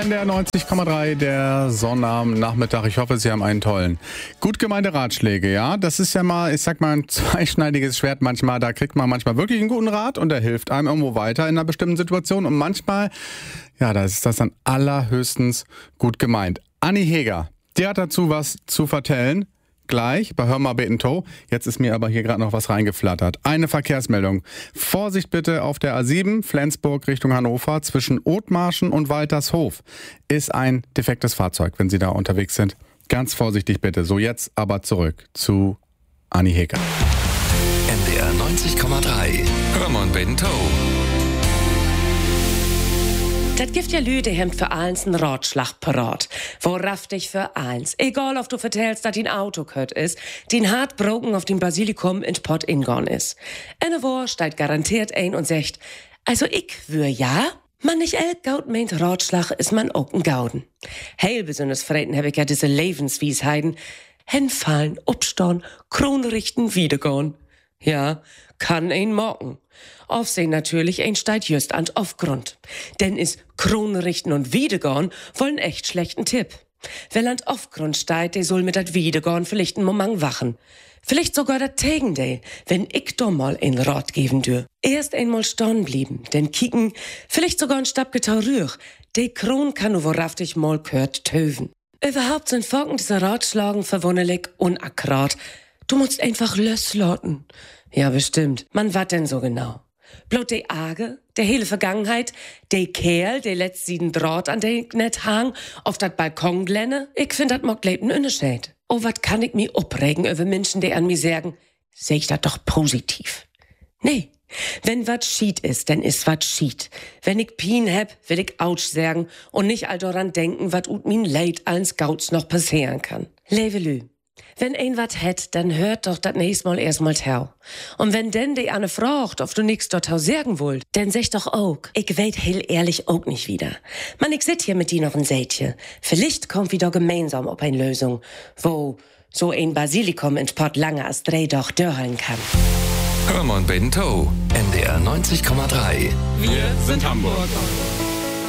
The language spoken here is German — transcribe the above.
NDR 90,3, der Sonne am Nachmittag. Ich hoffe, Sie haben einen tollen. Gut gemeinte Ratschläge, ja. Das ist ja mal, ich sag mal, ein zweischneidiges Schwert manchmal. Da kriegt man manchmal wirklich einen guten Rat und der hilft einem irgendwo weiter in einer bestimmten Situation. Und manchmal, ja, da ist das dann allerhöchstens gut gemeint. Anni Heger, die hat dazu was zu vertellen. Gleich bei Hör mal Beten Tow. Jetzt ist mir aber hier gerade noch was reingeflattert. Eine Verkehrsmeldung. Vorsicht bitte auf der A7 Flensburg Richtung Hannover zwischen Othmarschen und Waltershof ist ein defektes Fahrzeug, wenn Sie da unterwegs sind. Ganz vorsichtig bitte. So, jetzt aber zurück zu Anni Heger. NDR 90,3. Hör mal Beten Tow. Das gibt ja Lüde hemmt für eins einen Ratschlag parat. Worauf dich für eins. Egal, ob du vertellst, dass dein Auto kört ist, den Hartbroken auf dem Basilikum in Pott ingon ist. Eine Woche steigt garantiert ein und sagt, also ich wür ja, man nicht elk Gaut meint Ratschlag ist man auch ein Gauden. Heil besonders Freten hab ich ja diese Lebenswiesheiten. Hinfallen, upstauen, Kronrichten, wiedergorn. Ja, kann ein morgen. Aufsehen natürlich ein steigt just an Aufgrund. Denn is Kronrichten und Wiedergorn wollen echt schlechten Tipp. Wer an Aufgrund steigt, der soll mit dat Wiedergorn vielleicht einen Moment wachen. Vielleicht sogar dat Tegendale, wenn ich doch mal ein Rat geben dür. Erst einmal stehen blieben, denn kicken, vielleicht sogar ein Stabgetau rühr. De Kron kann nur worauf dich mal gehört töven. Überhaupt sind Folgen dieser Ratschlagen verwunderlich unakkurat. Du musst einfach loslaten. Ja, bestimmt. Man wat denn so genau? Bloß de Arge, der hele Vergangenheit, de Kerl, der letzt sieden Draht an de net hang, auf dat Balkon glenne, ich find dat mock lebten Unterschied. Oh, wat kann ich mi opregen über Menschen, die an mi sagen, seh ich dat doch positiv. Nee, wenn wat schied ist, dann ist wat schied. Wenn ich Pien heb, will ich Autsch sagen und nicht all daran denken, wat ut min Leid allen Gauts noch passieren kann. Levelü. Wenn ein wat het, dann hört doch dat nächst Mal erstmal tau. Und wenn denn die Anne fragt, ob du nix dort tau sagen wollt, dann sag doch auch, ich weet heel ehrlich auch nicht wieder. Man, ich sit hier mit dir noch ein Sätje. Vielleicht kommt wieder gemeinsam op eine Lösung, wo so ein Basilikum in Pott lange als Dreh doch dörren kann. Hör mal Beten Tow. NDR 90,3. Wir sind Hamburg.